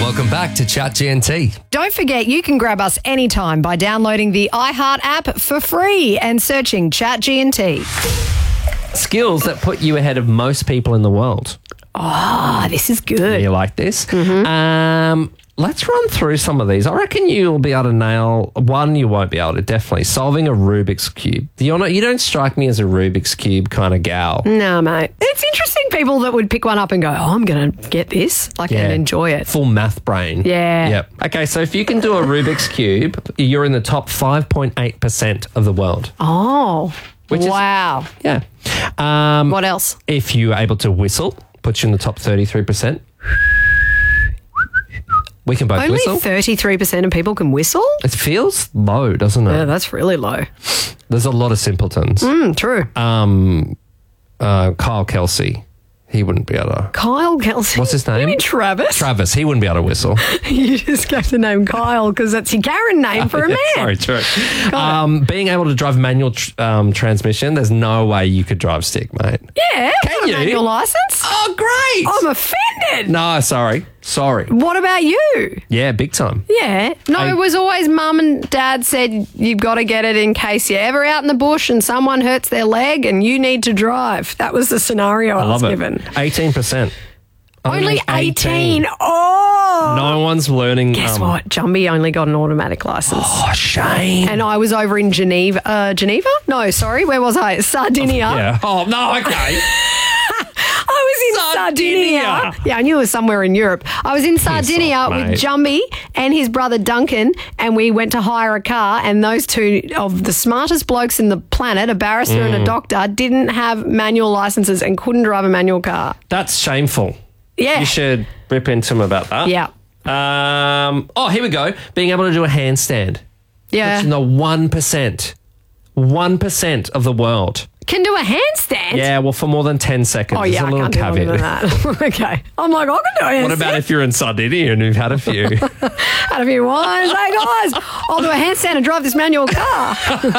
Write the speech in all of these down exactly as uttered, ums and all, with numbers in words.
Welcome back to Chat G N T. Don't forget, you can grab us anytime by downloading the iHeart app for free and searching Chat G N T. Skills that put you ahead of most people in the world. Oh, this is good. You like this? Mm-hmm. Um, let's run through some of these. I reckon you'll be able to nail one. You won't be able to. Definitely solving a Rubik's Cube. You're not, you don't strike me as a Rubik's Cube kind of gal. No, mate. It's interesting people that would pick one up and go, oh, I'm going to get this, like, Yeah. and enjoy it. Full math brain. Yeah. Yep. Okay, so if you can do a Rubik's Cube, you're in the top five point eight percent of the world. Oh, Which is- wow. Yeah. Um, What else? if you're able to whistle, puts you in the top thirty-three percent. We can both Only whistle. thirty-three percent of people can whistle? It feels low, doesn't it? Yeah, that's really low. There's a lot of simpletons. Mm, true. Um, uh, Kyle Kelsey, he wouldn't be able to. Kyle Kelsey. What's his You name? mean Travis? Travis, he wouldn't be able to whistle. You just gave the name Kyle because that's your Karen name for a man. Sorry, true. Um, being able to drive manual tr- um, transmission, there's no way you could drive stick, mate. Yeah, I've Can got a you? manual license. Oh, great. I'm offended. No, sorry. Sorry. What about you? Yeah, big time. Yeah. No, I- it was always mum and dad said you've got to get it in case you're ever out in the bush and someone hurts their leg and you need to drive. That was the scenario I, I was love it. given. eighteen percent. Only eighteen. Oh. No one's learning. Guess um, what? Jumbie only got an automatic license. Oh, shame. And I was over in Geneva. Uh, Geneva? No, sorry. Where was I? Sardinia. Yeah. Oh, no, okay. I was in Sardinia. Sardinia. Yeah, I knew it was somewhere in Europe. I was in Sardinia off, with mate. Jumbie and his brother Duncan, and we went to hire a car, and those two of the smartest blokes in the planet, a barrister and a doctor, didn't have manual licenses and couldn't drive a manual car. That's shameful. Yeah. You should rip into him about that. Yeah. Um. Oh, here we go. Being able to do a handstand. Yeah. It's in the one percent. one percent of the world. Can do a handstand? Yeah, well, for more than ten seconds. Oh, yeah, There's a I little can't do more than caveat. that. Okay. I'm like, I can do a handstand. What about if you're in Sardinia and you've had a few? Had a few wines. Hey, guys, I'll do a handstand and drive this manual car.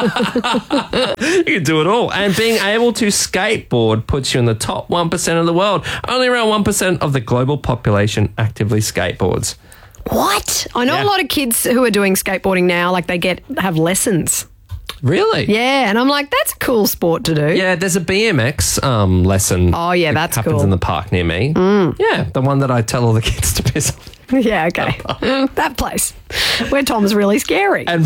You can do it all. And being able to skateboard puts you in the top one percent of the world. Only around one percent of the global population actively skateboards. What? I know Yeah. a lot of kids who are doing skateboarding now, like they get have lessons. Really? Yeah, and I'm like, that's a cool sport to do. Yeah, there's a B M X um, lesson. Oh, yeah, that that's happens cool. in the park near me. Mm. Yeah, the one that I tell all the kids to piss off. Yeah, okay. That place where Tom's really scary. And,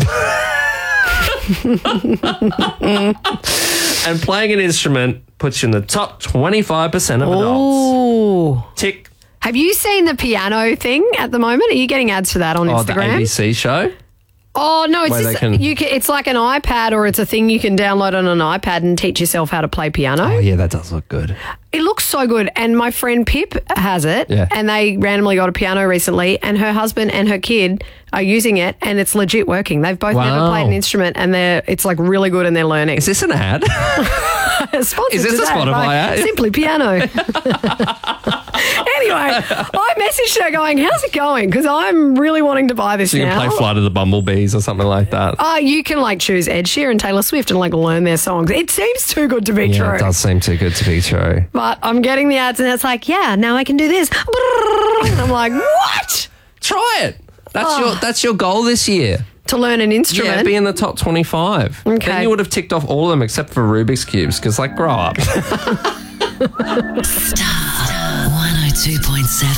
and playing an instrument puts you in the top twenty-five percent of adults. Oh. Tick. Have you seen the piano thing at the moment? Are you getting ads for that on Oh, the Instagram? A B C show? Oh, no, it's Where they just, can- you can, it's like an iPad or it's a thing you can download on an iPad and teach yourself how to play piano. Oh, yeah, that does look good. It looks so good. And my friend Pip has it. Yeah. And they randomly got a piano recently, and her husband and her kid are using it, and it's legit working. They've both never Wow. played an instrument, and they're it's like really good, and they're learning. Is this an ad? Sponsored is this a today Spotify by ad? Simply Piano. Anyway, I messaged her going, how's it going? Because I'm really wanting to buy this So you now. can play Flight of the Bumblebees or something like that. Uh, you can like choose Ed Sheeran, Taylor Swift, and like learn their songs. It seems too good to be Yeah, true. it does seem too good to be true. But I'm getting the ads, and it's like, yeah, now I can do this. And I'm like, what? Try it. That's Oh. your that's your goal this year. To learn an instrument? Yeah, be in the top twenty-five. Okay. Then you would have ticked off all of them except for Rubik's Cubes, because, like, grow up. Star one oh two point seven.